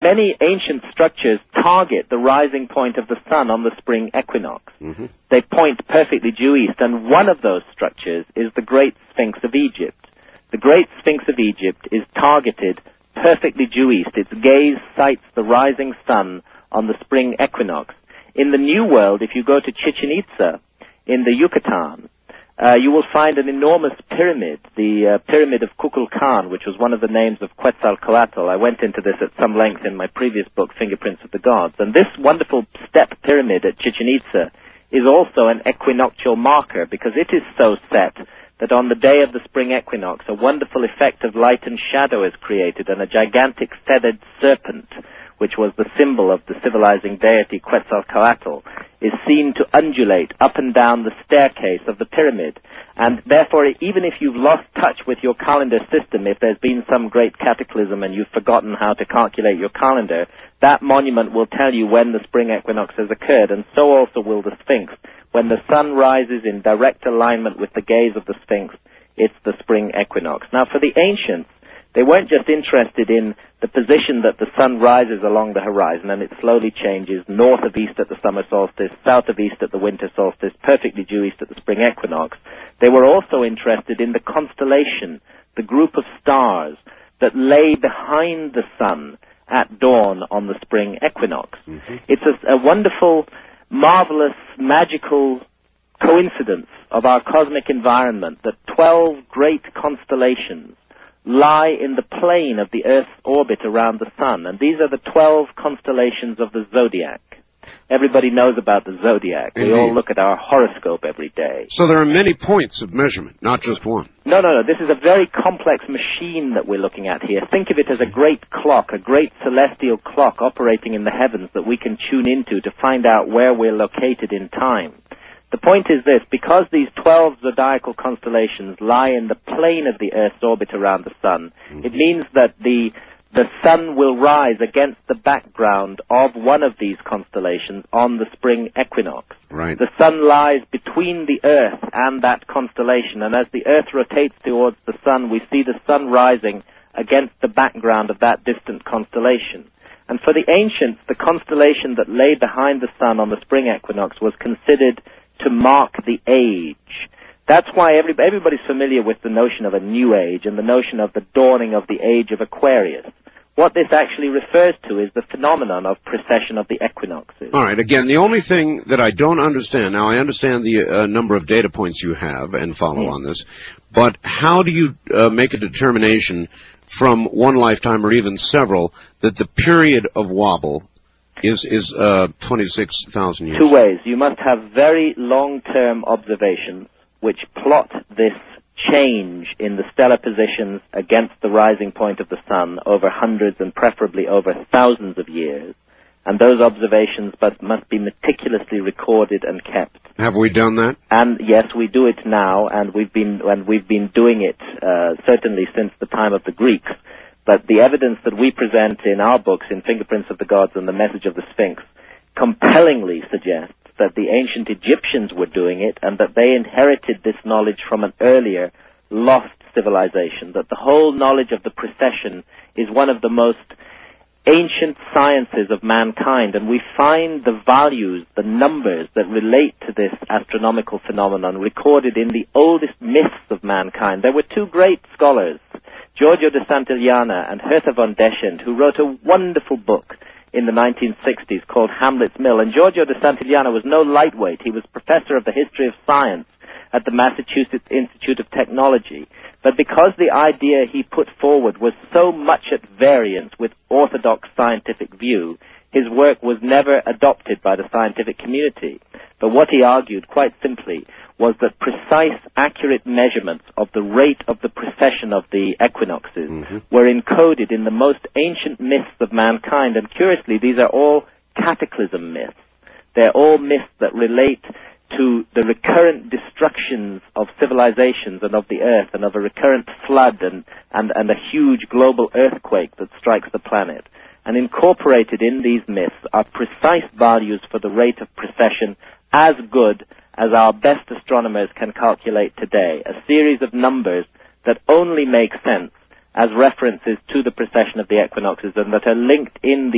many ancient structures target the rising point of the sun on the spring equinox. Mm-hmm. They point perfectly due east, and one of those structures is the Great Sphinx of Egypt. The Great Sphinx of Egypt is targeted perfectly due east. Its gaze sights the rising sun on the spring equinox. In the New World, if you go to Chichen Itza in the Yucatan, you will find an enormous pyramid, the Pyramid of Kukulkan, which was one of the names of Quetzalcoatl. I went into this at some length in my previous book, Fingerprints of the Gods. And this wonderful step pyramid at Chichen Itza is also an equinoctial marker, because it is so set that on the day of the spring equinox, a wonderful effect of light and shadow is created, and a gigantic feathered serpent, which was the symbol of the civilizing deity Quetzalcoatl, is seen to undulate up and down the staircase of the pyramid. And therefore, even if you've lost touch with your calendar system, if there's been some great cataclysm and you've forgotten how to calculate your calendar, that monument will tell you when the spring equinox has occurred, and so also will the Sphinx. When the sun rises in direct alignment with the gaze of the Sphinx, it's the spring equinox. Now, for the ancients, they weren't just interested in the position that the sun rises along the horizon and it slowly changes north of east at the summer solstice, south of east at the winter solstice, perfectly due east at the spring equinox. They were also interested in the constellation, the group of stars that lay behind the sun at dawn on the spring equinox. Mm-hmm. It's a wonderful, marvelous, magical coincidence of our cosmic environment that 12 great constellations lie in the plane of the Earth's orbit around the sun, and these are the 12 constellations of the zodiac. Everybody knows about the zodiac. Indeed. We all look at our horoscope every day. So there are many points of measurement, not just one. No. This is a very complex machine that we're looking at here. Think of it as a great clock, a great celestial clock operating in the heavens that we can tune into to find out where we're located in time. The point is this: because these 12 zodiacal constellations lie in the plane of the Earth's orbit around the sun, it means that the sun will rise against the background of one of these constellations on the spring equinox. Right. The sun lies between the Earth and that constellation, and as the Earth rotates towards the sun, we see the sun rising against the background of that distant constellation. And for the ancients, the constellation that lay behind the sun on the spring equinox was considered to mark the age. That's why everybody's familiar with the notion of a new age and the notion of the dawning of the age of Aquarius. What this actually refers to is the phenomenon of precession of the equinoxes. All right. Again, the only thing that I don't understand, now I understand the number of data points you have and follow on this, but how do you make a determination from one lifetime or even several that the period of wobble is 26,000 years? Two ways. You must have very long-term observations which plot this change in the stellar positions against the rising point of the sun over hundreds and preferably over thousands of years. And those observations must be meticulously recorded and kept. Have we done that? And yes, we do it now, and we've been doing it certainly since the time of the Greeks. But the evidence that we present in our books, in Fingerprints of the Gods and The Message of the Sphinx, compellingly suggests that the ancient Egyptians were doing it and that they inherited this knowledge from an earlier lost civilization, that the whole knowledge of the precession is one of the most ancient sciences of mankind, and we find the values, the numbers that relate to this astronomical phenomenon recorded in the oldest myths of mankind. There were two great scholars, Giorgio de Santillana and Hertha von Deschent, who wrote a wonderful book in the 1960s called Hamlet's Mill. And Giorgio de Santillana was no lightweight. He was professor of the history of science at the Massachusetts Institute of Technology. But because the idea he put forward was so much at variance with orthodox scientific view, his work was never adopted by the scientific community. But what he argued, quite simply, was that precise, accurate measurements of the rate of the precession of the equinoxes were encoded in the most ancient myths of mankind. And curiously, these are all cataclysm myths. They're all myths that relate to the recurrent destructions of civilizations and of the earth, and of a recurrent flood and a huge global earthquake that strikes the planet. And incorporated in these myths are precise values for the rate of precession, as good as our best astronomers can calculate today, a series of numbers that only make sense as references to the precession of the equinoxes and that are linked in the